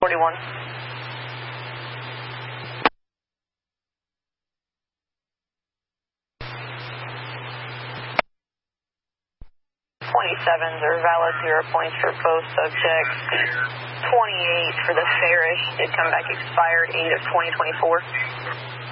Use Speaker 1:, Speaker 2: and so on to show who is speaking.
Speaker 1: 41. 27s are valid 0 points for both subjects. 28 for the Farish did come back expired 8 of 2024.